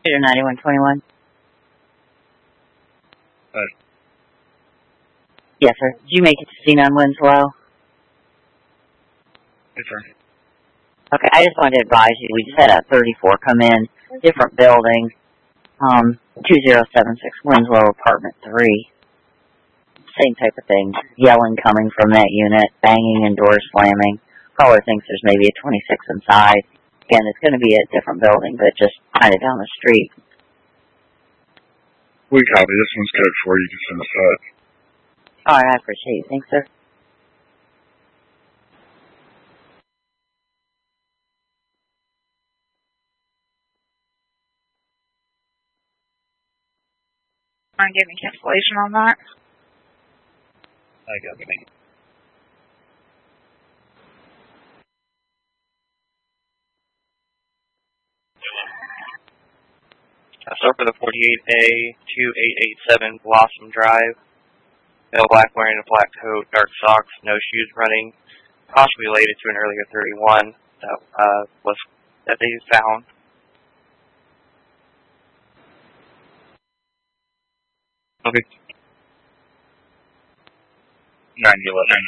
9121. Hi. Yes, sir. Did you make it to C9 Winslow? Yes, sir. Okay, I just wanted to advise you. We just had a 34 come in, different building, 2076 Winslow, apartment 3. Same type of thing. Yelling coming from that unit, banging and doors slamming. Caller thinks there's maybe a 26 inside. Again, it's going to be a different building, but just kind of down the street. We copy. This one's code 4. You can send us that. All right, I appreciate it. Thanks, sir. Want to give me cancellation on that? I got it. Start for the 48A 2887 Blossom Drive. Male black wearing a black coat, dark socks, no shoes running. Possibly related to an earlier 31 that they found. Okay. 9011.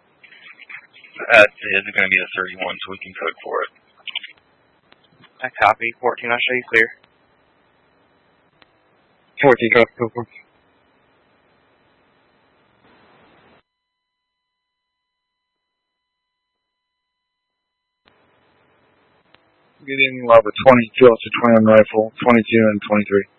Is it going to be the 31, so we can code for it? I copy. 14, I'll show you clear. 14, copy, code 4. Getting level 22 to 21 rifle, 22 and 23.